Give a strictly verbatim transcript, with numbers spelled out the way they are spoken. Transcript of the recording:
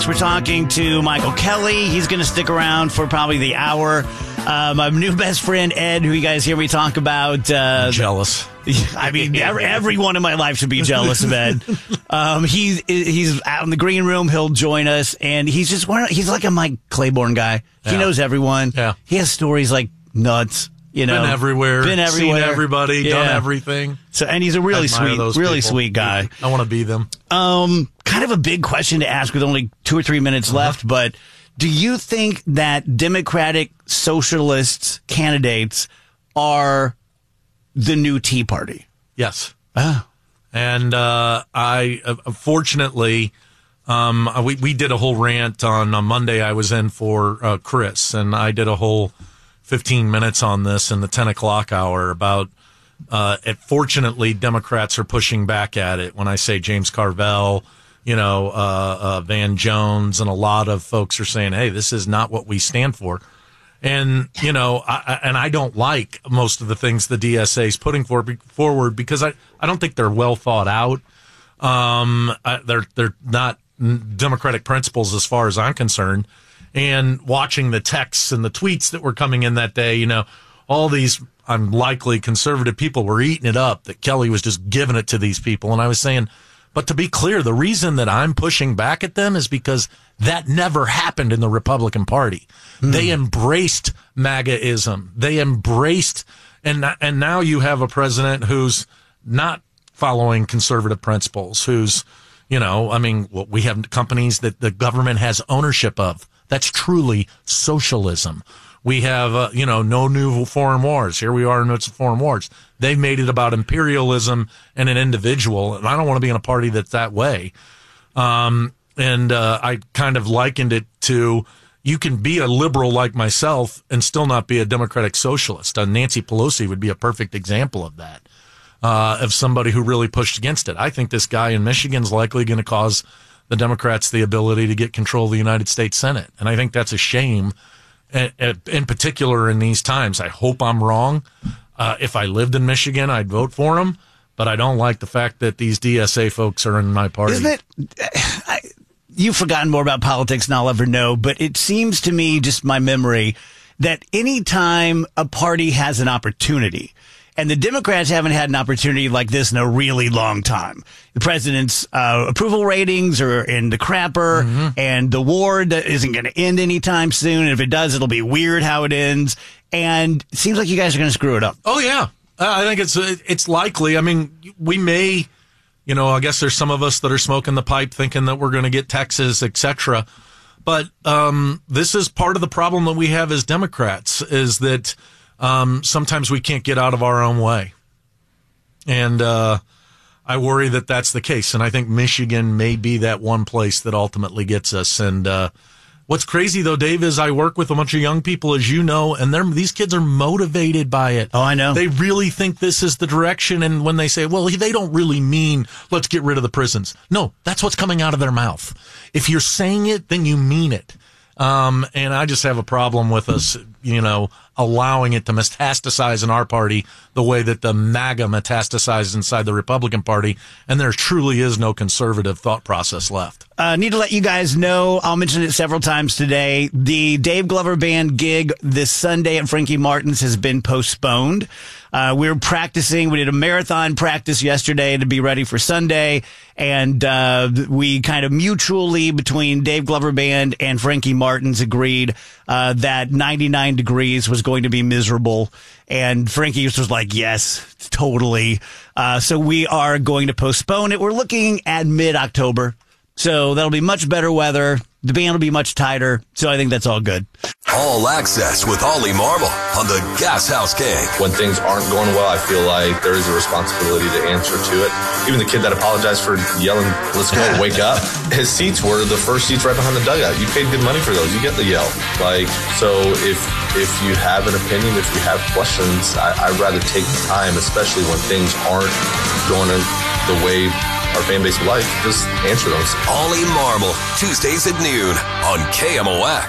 We're talking to Michael Kelly. He's going to stick around for probably the hour. Uh, my new best friend, Ed, who you guys hear me talk about. Uh, I'm jealous. I mean, every, everyone in my life should be jealous of Ed. Um, he's he's out in the green room. He'll join us, and he's just one. He's like a Mike Claiborne guy. He Yeah. knows everyone. Yeah. He has stories like nuts. You know, Been everywhere. Been everywhere. Seen everybody. Yeah. Done everything. So, and he's a really Admire sweet, those really people. sweet guy. I want to be them. Um, kind of a big question to ask with only two or three minutes Uh-huh. left, but do you think that Democratic Socialist candidates are the new Tea Party? Yes. Oh. And uh, I, uh, fortunately, um, we, we did a whole rant on, on Monday. I was in for uh, Chris, and I did a whole fifteen minutes on this in the ten o'clock hour about uh, it. Fortunately, Democrats are pushing back at it. When I say James Carville, you know, uh, uh, Van Jones, and a lot of folks are saying, hey, this is not what we stand for. And, you know, I, and I don't like most of the things the D S A is putting for, forward because I, I don't think they're well thought out. Um, I, they're, they're not democratic principles as far as I'm concerned. And watching the texts and the tweets that were coming in that day, you know, all these unlikely conservative people were eating it up that Kelly was just giving it to these people. And I was saying, but to be clear, the reason that I'm pushing back at them is because that never happened in the Republican Party. Mm. They embraced MAGA-ism. They embraced, and and now you have a president who's not following conservative principles, who's, you know, I mean, we have companies that the government has ownership of. That's truly socialism. We have, uh, you know, no new foreign wars. Here we are in midst of foreign wars. They've made it about imperialism and an individual, and I don't want to be in a party that's that way. Um, and uh, I kind of likened it to you can be a liberal like myself and still not be a democratic socialist. Uh, Nancy Pelosi would be a perfect example of that, uh, of somebody who really pushed against it. I think this guy in Michigan is likely going to cause the Democrats the ability to get control of the United States Senate. And I think that's a shame, in particular in these times. I hope I'm wrong. Uh, if I lived in Michigan, I'd vote for him. But I don't like the fact that these D S A folks are in my party. Isn't it? I, you've forgotten more about politics than I'll ever know, but it seems to me, just my memory, that any time a party has an opportunity, and the Democrats haven't had an opportunity like this in a really long time. The president's uh, approval ratings are in the crapper, mm-hmm. and the war isn't going to end anytime soon. And if it does, it'll be weird how it ends. And it seems like you guys are going to screw it up. Oh, yeah. I think it's it's likely. I mean, we may, you know, I guess there's some of us that are smoking the pipe thinking that we're going to get Texas, et cetera. But um, this is part of the problem that we have as Democrats is that Um, sometimes we can't get out of our own way. And uh, I worry that that's the case. And I think Michigan may be that one place that ultimately gets us. And uh, what's crazy, though, Dave, is I work with a bunch of young people, as you know, and they're, these kids are motivated by it. Oh, I know. They really think this is the direction. And when they say, well, they don't really mean let's get rid of the prisons. No, that's what's coming out of their mouth. If you're saying it, then you mean it. Um, and I just have a problem with us, you know, allowing it to metastasize in our party the way that the MAGA metastasized inside the Republican Party, and there truly is no conservative thought process left. Uh, need to let you guys know, I'll mention it several times today, the Dave Glover Band gig this Sunday at Frankie Martin's has been postponed. Uh, we were practicing. We did a marathon practice yesterday to be ready for Sunday. And uh, we kind of mutually, between Dave Glover Band and Frankie Martin's, agreed uh, that ninety-nine degrees was going to be miserable. And Frankie was like, yes, totally. Uh, so we are going to postpone it. We're looking at mid-October. So that'll be much better weather. The band will be much tighter. So I think that's all good. All Access with Ollie Marble on the Gas House Gang. When things aren't going well, I feel like there is a responsibility to answer to it. Even the kid that apologized for yelling, let's go, wake up. His seats were the first seats right behind the dugout. You paid good money for those. You get the yell. Like, so if if you have an opinion, if you have questions, I, I'd rather take the time, especially when things aren't going the way our fan base would like, just answer those. Ollie Marble, Tuesdays at noon on K M O X.